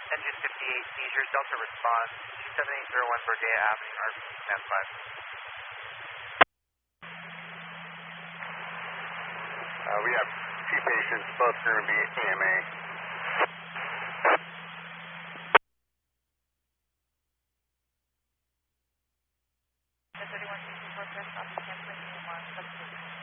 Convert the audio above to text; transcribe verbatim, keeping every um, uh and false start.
Engine fifty-eight seizures, Delta response, two seven eight zero one Bordea Avenue, R V stand five. Uh, we have two patients, both going to be A M A. thirty-one sixty-four, press stop, cancel, E M R, substitute.